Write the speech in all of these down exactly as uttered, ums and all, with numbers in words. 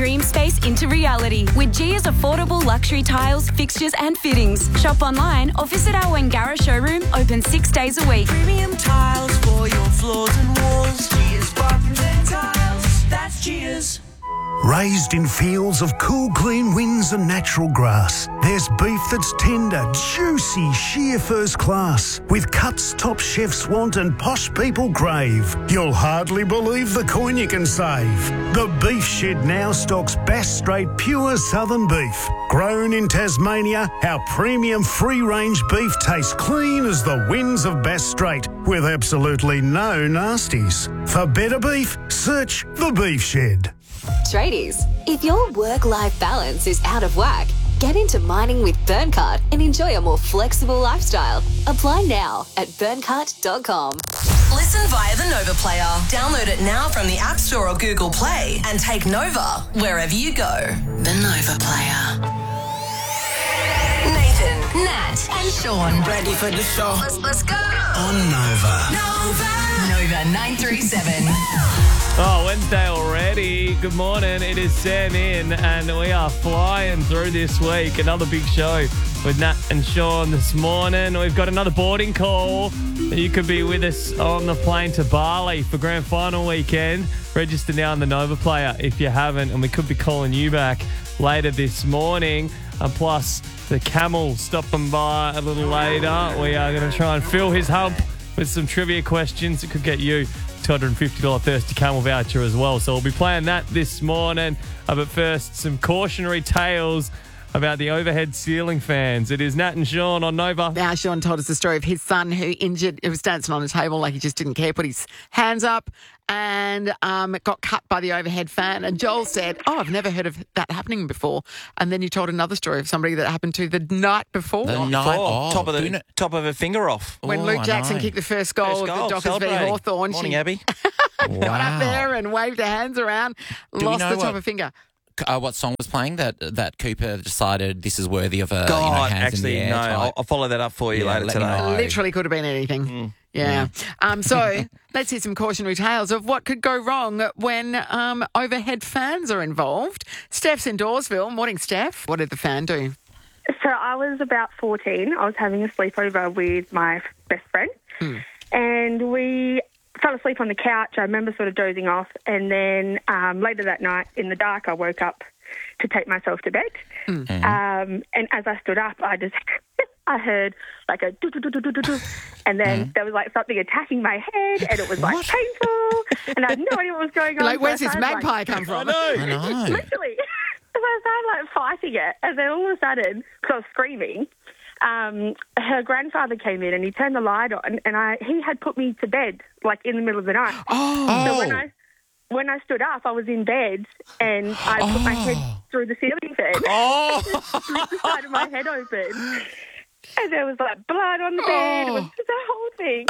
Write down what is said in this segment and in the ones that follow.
dream space into reality with Gia's affordable luxury tiles, fixtures and fittings. Shop online or visit our Wangara showroom, open six days a week. Premium tiles for your floors and walls. Gia's Barton Tiles. That's Gia's. Raised in fields of cool, clean winds and natural grass, there's beef that's tender, juicy, sheer first class, with cuts top chefs want and posh people crave. You'll hardly believe the coin you can save. The Beef Shed now stocks Bass Strait pure southern beef. Grown in Tasmania, our premium free-range beef tastes clean as the winds of Bass Strait, with absolutely no nasties. For better beef, search The Beef Shed. Tradies, if your work-life balance is out of whack, get into mining with Burncart and enjoy a more flexible lifestyle. Apply now at burncart dot com. Listen via the Nova Player. Download it now from the App Store or Google Play and take Nova wherever you go. The Nova Player. Nathan, Nat and Sean. Ready for the show? Let's, let's go. On Nova. Nova. Nova nine three seven. Oh, Wednesday already. Good morning. It is Sam in, and we are flying through this week. Another big show with Nat and Sean this morning. We've got another boarding call. You could be with us on the plane to Bali for grand final weekend. Register now on the Nova Player if you haven't, and we could be calling you back later this morning. And plus, the Camel stopping by a little later. We are going to try and fill his hump with some trivia questions. It could get you two hundred fifty dollars Thirsty Camel voucher as well. So we'll be playing that this morning. Uh, but first, some cautionary tales about the overhead ceiling fans. It is Nat and Sean on Nova. Now, Sean told us the story of his son who injured, who was dancing on a table like he just didn't care, put his hands up and um, got cut by the overhead fan. And Joel said, oh, I've never heard of that happening before. And then you told another story of somebody that happened to the night before. The night Oh, top of the it. top of her finger off. When Oh, Luke I Jackson know. kicked the first goal First of goal, the Dockers v celebrating. Hawthorn. Morning, she Abby. got up there and waved her hands around, Do we lost know the top what- of her finger. Uh, what song was playing that that Cooper decided this is worthy of a God, you know, hands actually, in the no. air type? I'll, I'll follow that up for you Yeah, later let me today. know. Literally could have been anything. Mm. Yeah. Um, so let's hear some cautionary tales of what could go wrong when um, overhead fans are involved. Steph's in Dawesville. Morning, Steph. What did the fan do? So I was about fourteen. I was having a sleepover with my best friend. Mm. And we fell asleep on the couch. I remember sort of dozing off. And then um, later that night, in the dark, I woke up to take myself to bed. Mm. Um, and as I stood up, I just... I heard like a do-do-do-do-do-do, and then Mm. there was like something attacking my head, and it was like painful, and I had no idea what was going on. You're like, So where's I this started, magpie like, come from? I know. Literally. So I started like fighting it, and then all of a sudden, because I was screaming, um, her grandfather came in and he turned the light on, and I he had put me to bed like in the middle of the night. Oh. So when I when I stood up, I was in bed, and I put my head through the ceiling fan. Oh. Ripped the side of my head open. And there was like blood on the bed. It was just a whole thing.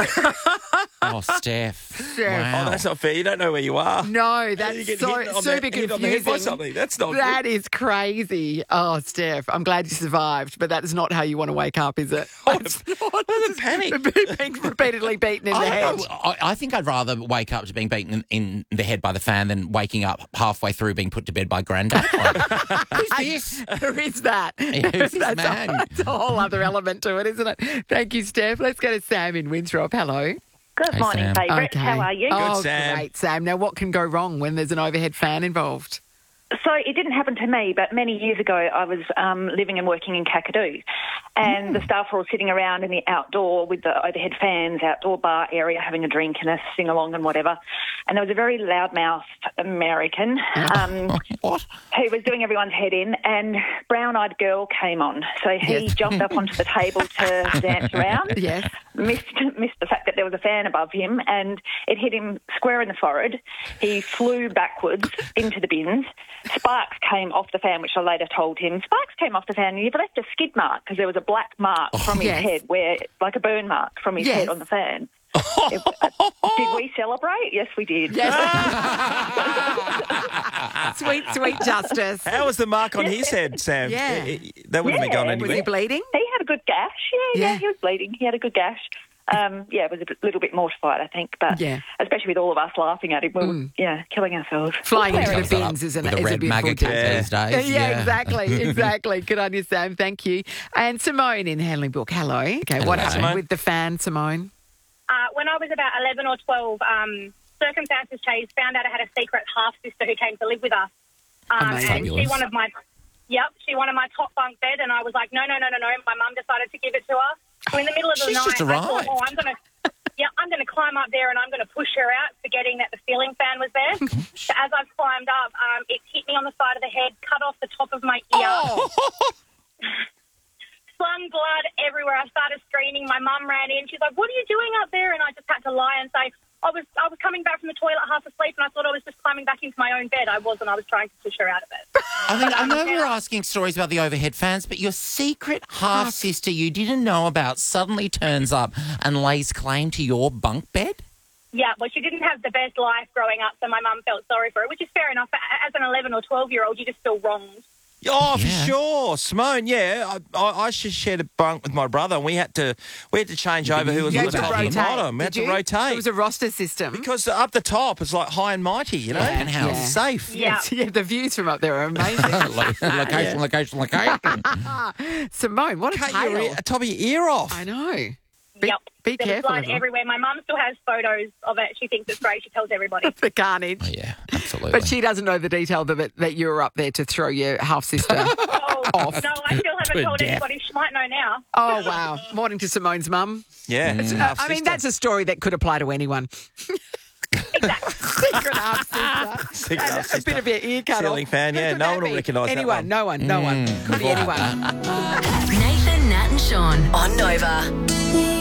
Oh, Steph. Steph. Wow. Oh, that's not fair. You don't know where you are. No, You that's get so hit on the- super hit on the head by confusing. something. That's not That good. is crazy. Oh, Steph, I'm glad you survived, but that is not how you want to wake up, is it? I would have, I would have panicked. Being repeatedly beaten in the I, head. I, I think I'd rather wake up to being beaten in, in the head by the fan than waking up halfway through being put to bed by Grandad. Like, who's this? There is that. Yeah, who's this that's, man? A, that's a whole other element to it, isn't it? Thank you, Steph. Let's go to Sam in Winthrop. Hello. Good Hey, morning, Sam. favourites. How are you? Oh, Sam. great, Sam. Now, what can go wrong when there's an overhead fan involved? So it didn't happen to me, but many years ago I was um, living and working in Kakadu, and Mm. the staff were all sitting around in the outdoor with the overhead fans, outdoor bar area, having a drink and a sing-along and whatever. And there was a very loudmouthed American um, What? who was doing everyone's head in, and Brown-Eyed Girl came on. So he Yes. jumped up onto the table to dance around. Yes. Missed, missed the fact that there was a fan above him, and it hit him square in the forehead. He flew backwards into the bins. Sparks came off the fan, which I later told him. Sparks came off the fan, and he left a skid mark because there was a black mark from his yes. head, where like a burn mark from his Yes. head on the fan. It- uh, did we celebrate? Yes, we did. Yes. sweet, sweet justice. How was the mark on his head, Sam? Yeah. It- it- that wouldn't have Yeah. gone Was anywhere. Was he bleeding? He had a good gash. Yeah, yeah, Yeah. he was bleeding. He had a good gash. Um, yeah, was a bit- little bit mortified, I think, but Yeah. especially with all of us laughing at him, we were, yeah, killing ourselves. Flying into the Comes that up bins is, an, with a is a red beautiful MAGA cap day. these days. Yeah, Yeah. exactly, exactly. Good on you, Sam. Thank you. And Simone in Hanley Brook. Hello. Okay, what Hello. happened Simone. with the fan, Simone? Uh, when I was about eleven or twelve, um, circumstances changed. Found out I had a secret half sister who came to live with us. Um, Amazing. and she Fabulous. wanted my, yep, she wanted my top bunk bed, and I was like, no, no, no, no, no. My mum decided to give it to her. So in the middle of the She's night, just I thought, arrived. oh, I'm gonna, yeah, I'm gonna climb up there and I'm gonna push her out, forgetting that the ceiling fan was there. So as I've climbed up, um, it hit me on the side of the head, cut off the top of my ear. Oh. Flung blood everywhere. I started screaming. My mum ran in. She's like, what are you doing up there? And I just had to lie and say, I was I was coming back from the toilet half asleep and I thought I was just climbing back into my own bed. I wasn't. I was trying to push her out of it. I mean, I know we're asking stories about the overhead fans, but your secret half sister you didn't know about suddenly turns up and lays claim to your bunk bed? Yeah, well, she didn't have the best life growing up, so my mum felt sorry for her, which is fair enough. As an eleven or twelve-year-old, you just feel wronged. Oh, for Yeah. sure, Simone. Yeah, I, I, I just shared a bunk with my brother, and we had to we had to change over who was You on had the to top and the rotate. bottom. We had Did to you? rotate It was a roster system. because up the top is like high and mighty, you know, Yeah, and how yeah. it's safe. Yeah. yeah, the views from up there are amazing. location, location, location. Simone, what a Cut tale. your ear, top of your ear off. I know. Be, Yep. be There was careful. blood everyone. everywhere. My mum still has photos of it. She thinks it's great. She tells everybody. The carnage. Oh, yeah, absolutely. But she doesn't know the detail that, that you were up there to throw your half sister. Oh, Off. no, I still haven't To told death. anybody. She might know now. Oh, wow. Morning to Simone's mum. Yeah, it's a Uh, half I mean, sister. that's a story that could apply to anyone. Exactly. Secret half sister. Secret And half a sister. bit of your ear cut Ceiling off. fan, Who yeah, could no that one will be? recognise that Anyone, one. no one, no one. Could be anyone. Nathan, Nat and Sean on Nova.